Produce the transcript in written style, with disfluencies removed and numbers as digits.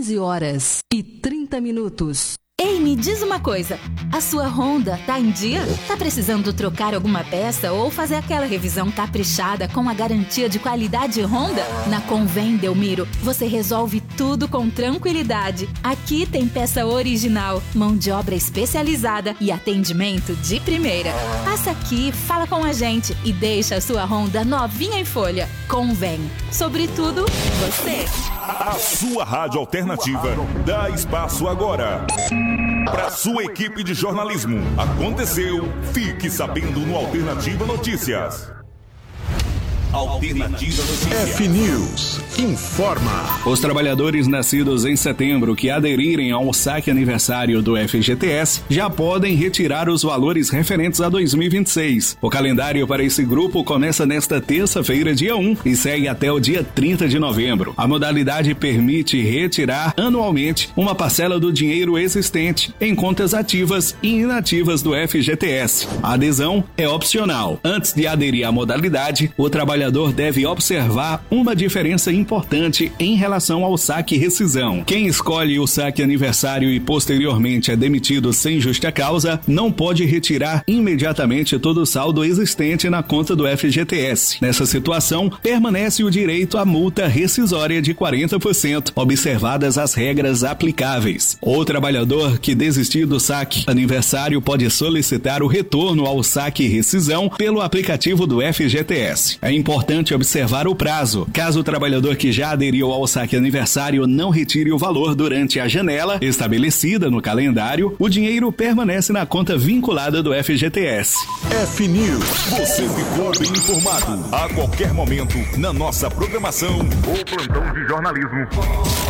15h30. Ei, me diz uma coisa, a sua Honda tá em dia? Tá precisando trocar alguma peça ou fazer aquela revisão caprichada com a garantia de qualidade Honda? Na Convém Delmiro, você resolve tudo com tranquilidade. Aqui tem peça original, mão de obra especializada e atendimento de primeira. Passa aqui, fala com a gente e deixa a sua Honda novinha em folha. Convém, sobretudo você. A sua rádio alternativa dá espaço agora para sua equipe de jornalismo. Aconteceu, fique sabendo no Alternativa Notícias. Alternativa Notícias. F-News informa. Os trabalhadores nascidos em setembro que aderirem ao saque aniversário do FGTS já podem retirar os valores referentes a 2026. O calendário para esse grupo começa nesta terça-feira, dia 1, e segue até o dia 30 de novembro. A modalidade permite retirar anualmente uma parcela do dinheiro existente em contas ativas e inativas do FGTS. A adesão é opcional. Antes de aderir à modalidade, o trabalhador deve observar uma diferença importante em relação ao saque e rescisão. Quem escolhe o saque aniversário e posteriormente é demitido sem justa causa, não pode retirar imediatamente todo o saldo existente na conta do FGTS. Nessa situação, permanece o direito à multa rescisória de 40%, observadas as regras aplicáveis. O trabalhador que desistir do saque aniversário pode solicitar o retorno ao saque e rescisão pelo aplicativo do FGTS. É importante observar o prazo. Caso o trabalhador que já aderiu ao saque aniversário não retire o valor durante a janela estabelecida no calendário, o dinheiro permanece na conta vinculada do FGTS. F-News. Você ficou bem informado. A qualquer momento, na nossa programação, o plantão de jornalismo